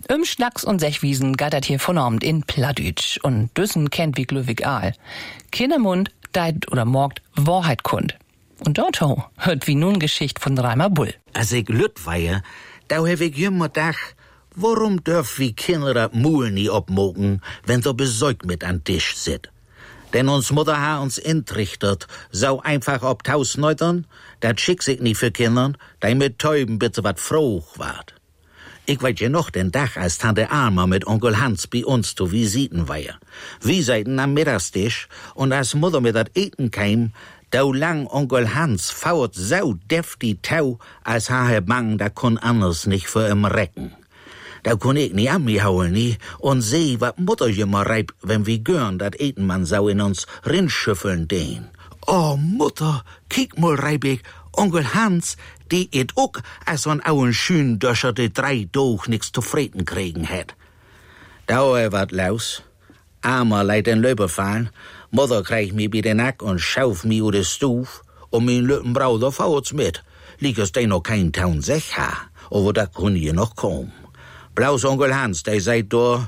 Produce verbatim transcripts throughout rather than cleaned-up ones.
Im Schnacks und Sechwiesen gattert hier vernormt in Plattdütsch und Düssen kennt wie glückwig aal. Kindermund, deit oder morgt Wahrheit kund. Und dort ho, hört wie nun Geschicht von Reimer Bull. Als ich lüt weihe, da hab ich immer dach, warum dürf wie Kinder dat Muhl nie obmogen, wenn so besäugt mit an Tisch sit? Denn uns Mutter ha uns intrichtert, sau einfach ob Tausneutern, dat schick sich nie für Kindern, da mit Täuben bitte wat froh wart. Ich weiß ja noch den Dach, als Tante Alma mit Onkel Hans bei uns zu Visiten war. Wir seiten am Mittagstisch und als Mutter mit dat Eten kam, da lang Onkel Hans fauert sau deftig Tau, als ha bang, da kun anders nicht für im Recken. Da kun ich nie an mich hauen nie und seh, wat Mutter immer reib, wenn wir gören, dat Eten man sau in uns rinschüffeln den. Oh, Mutter, kick mal reib ich, Onkel Hans, die et ook, als so'n auen Schündöscher de drei Doch nix zu freten kriegen hätt. Dauer wat laus, Armer leid den Löber fallen, Mutter krieg mi bei den Nack und schauf mi u de Stuf, und min lütten Brauder fahrt's mit, lieg es de noch kein Taun sech ha, aber da kun je noch kommen. Blaus Onkel Hans, der seid do,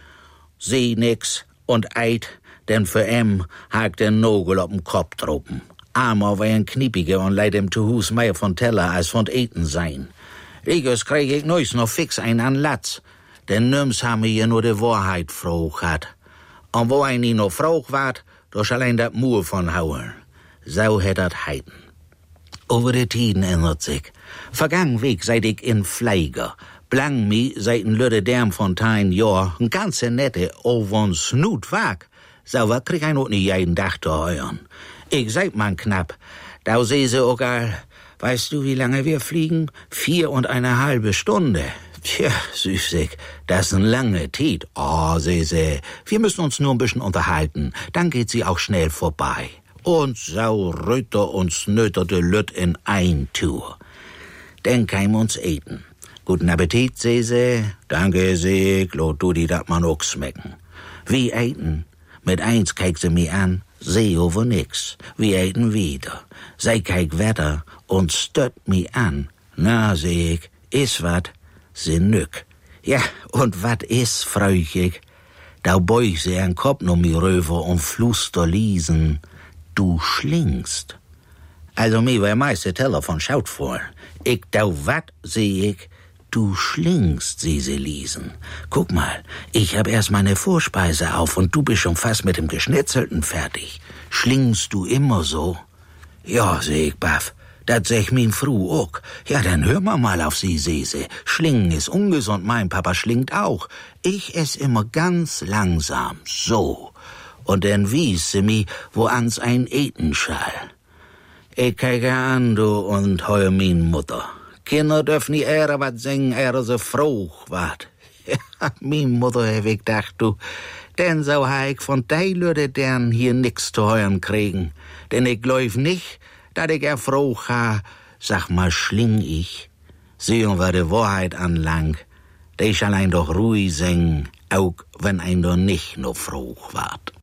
seh nix und eit, denn für em hakt den Nogel ob'n Kopf droppen. Armer war ein Kniepiger und leid ihm zu Hus mehr von Teller als von Eten sein. Igers krieg ich neus noch fix ein an Latz, denn nirms haben wir nur die Wahrheit froh hat. Und wo ein nie noch froh wart, durch allein dat Mur von Hauern. So hätt dat heiten. Over die Tiden ändert sich. Vergangen Weg seid ich in Fleiger. Blang mi seit n lüde Därm von tein Jahr, n ganze nette, ovon Snut wag. So wat krieg ein auch nie jeden Dach zu heuern. Ich seid man knapp. Da seh se auch all, weißt du, wie lange wir fliegen? Vier und eine halbe Stunde. Tja, süßig, das ist n lange Tiet. Oh, seh se, wir müssen uns nur ein bisschen unterhalten, dann geht sie auch schnell vorbei. Und so rütter und snöterte Lütt in ein Tour. Dann käm uns eten. Guten Appetit, seh se. Danke, seh, lot du die dat man auch schmecken. Wie eten? Mit eins keik sie mi an, seh over nix. Wir eten wieder. Sei keik wetter und stört mi an. Na, seh ich, is wat? Se nück. Ja, und wat is, freuch ich? Da beug sie an Kopf no mi röver und fluster liesen. Du schlingst. Also mi war meiste Teller von Schaut vor. Ich da wat, seh ich? Du schlingst, sie sie liesen. Guck mal, ich hab erst meine Vorspeise auf und du bist schon fast mit dem Geschnetzelten fertig. Schlingst du immer so? Ja, seh ich baff. Dat seh ich min Fru ook. Ja, dann hör mal mal auf sie, Sese. Schlingen ist ungesund, mein Papa schlingt auch. Ich ess immer ganz langsam, so. Und dann wies sie mi, wo ans ein eten schall. Ich keke an, du, und heuer min Mutter. Kinder dürfen nie eher wat singen, eher so froh wat. Ja, min Mutter hab ich gedacht, du, denn so ha ich von dei Lüde dern hier nix zu heuern kriegen. Denn ich glaub nicht, dat ich er froh ha, sag mal, schling ich. Sehen wir die Wahrheit anlang, de ich allein doch ruhig singen, auch wenn ein doch nicht nur froh wart.